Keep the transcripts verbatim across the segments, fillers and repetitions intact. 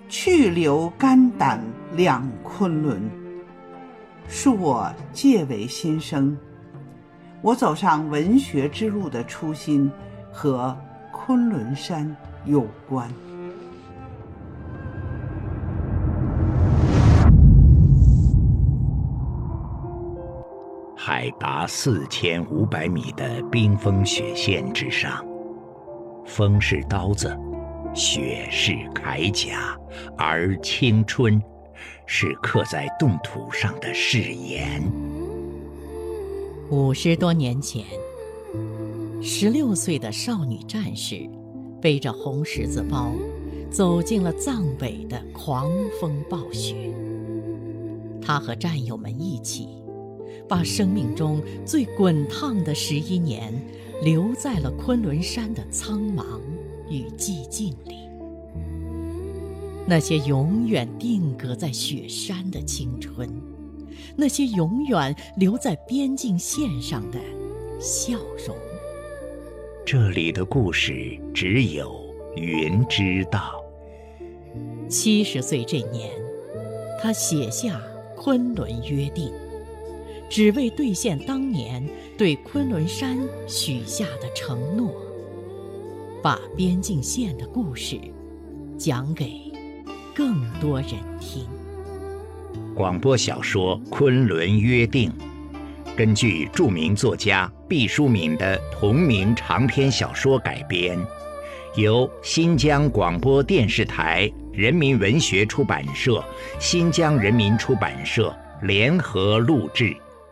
去留肝胆两昆仑。恕我介为新生，我走上文学之路的初心和昆仑山有关。 海拔四千五百米的冰封雪线之上，风是刀子，雪是铠甲，而青春是刻在冻土上的誓言。 五十多年前，十六岁的少女战士背着红十字包，走进了藏北的狂风暴雪。她和战友们一起，把生命中最滚烫的十一年留在了昆仑山的苍茫与寂静里。那些永远定格在雪山的青春，那些永远留在边境线上的笑容。 这里的故事只有云知道。 七十岁这年，他写下《昆仑约定》，只为兑现当年对昆仑山许下的承诺，把边境线的故事讲给更多人听。 广播小说《昆仑约定》根据著名作家毕淑敏的同名长篇小说改编，由新疆广播电视台人民文学出版社、新疆人民出版社联合录制。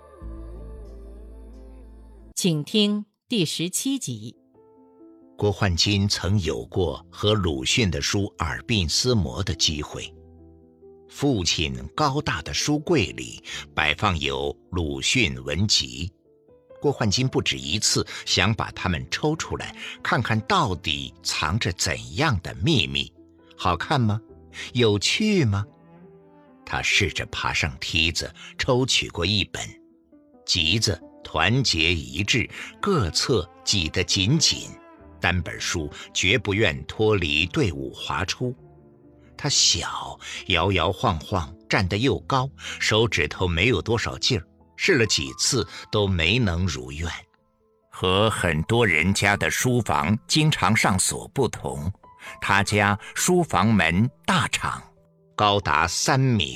请听第十七集。 郭焕金曾有过和鲁迅的书耳鬓厮磨的机会。父亲高大的书柜里摆放有鲁迅文集，郭焕金不止一次想把它们抽出来，看看到底藏着怎样的秘密。好看吗？有趣吗？他试着爬上梯子，抽取过一本，集子团结一致，各侧挤得紧紧，单本书绝不愿脱离队伍滑出。他小，摇摇晃晃，站得又高，手指头没有多少劲儿，试了几次都没能如愿。和很多人家的书房经常上锁不同，他家书房门大敞，高达三米